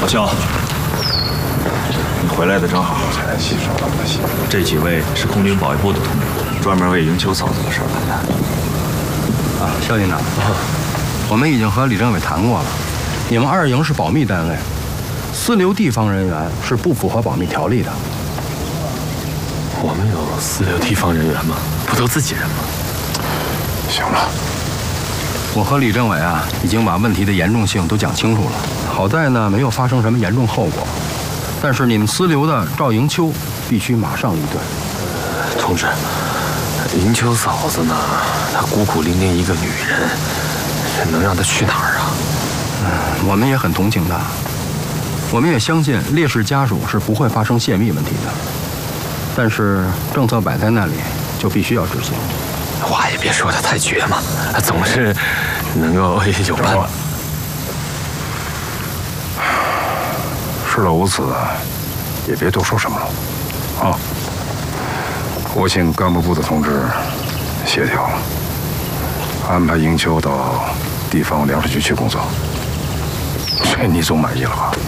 萧，你回来的正好。这几位是空军保卫部的同志，专门为迎秋嫂子的事来的。 啊，萧营长，我们已经和李政委谈过了，你们2营是保密单位，私留地方人员是不符合保密条例的。 我们有私留地方人员吗？不都自己人吗？ 行了，我和李政委啊，已经把问题的严重性都讲清楚了。好在呢，没有发生什么严重后果。但是你们私留的赵迎秋必须马上离队。 同志，迎秋嫂子呢？她孤苦伶仃一个女人，能让她去哪儿啊？ 我们也很同情她，我们也相信烈士家属是不会发生泄密问题的。但是政策摆在那里，就必须要执行。 话也别说得太绝嘛，总是能够有办法。 事到如此，也别多说什么了，啊！我请干部部的同志协调，安排迎秋到地方粮食局去工作。这你总满意了吧？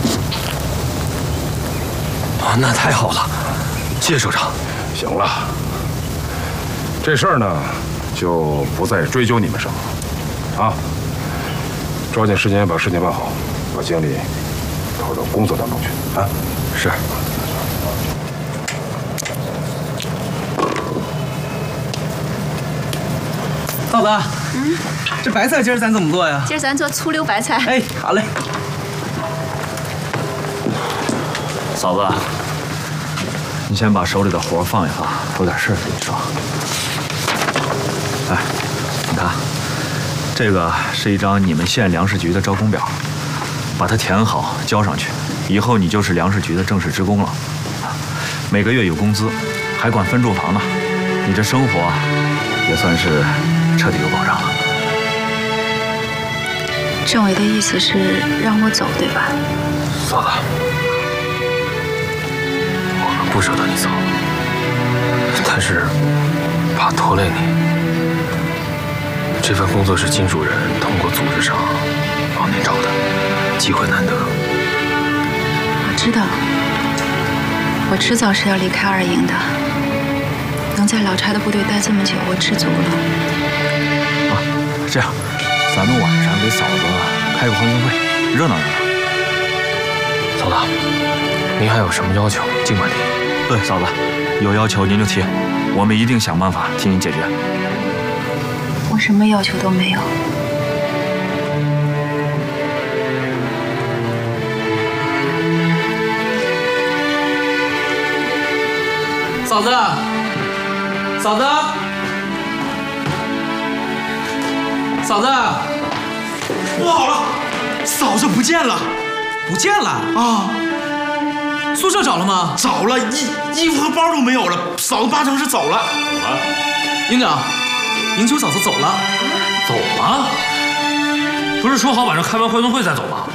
啊，那太好了，谢首长。 行了，这事儿呢，就不再追究你们什么了，啊！抓紧时间把事情办好，把精力投到工作当中去啊！ 是。 嫂子，这白菜今儿咱怎么做呀？ 今儿咱做醋溜白菜。 哎，好嘞。 嫂子，你先把手里的活放一放，有点事跟你说。哎，你看，这个是一张你们县粮食局的招工表，把它填好交上去，以后你就是粮食局的正式职工了。每个月有工资，还管分住房呢，你这生活也算是彻底有保障了。 政委的意思是让我走，对吧？ 嫂子，我们不舍得你走，但是怕拖累你。这份工作是金主任通过组织上帮您找的，机会难得。 我知道，我迟早是要离开2营的。能在老柴的部队待这么久，我知足了。 啊，这样，咱们晚上给嫂子开个欢送会，热闹热闹。 嫂子，您还有什么要求，尽管提。 对，嫂子，有要求您就提，我们一定想办法替您解决。 我什么要求都没有。 嫂子，嫂子，嫂子，不好了，嫂子不见了，不见了啊！宿舍找了吗？ 找了，衣服和包都没有了，嫂子八成是走了。 走了， 营长，迎秋嫂子走了。 走了？不是说好晚上开完欢送会再走吗？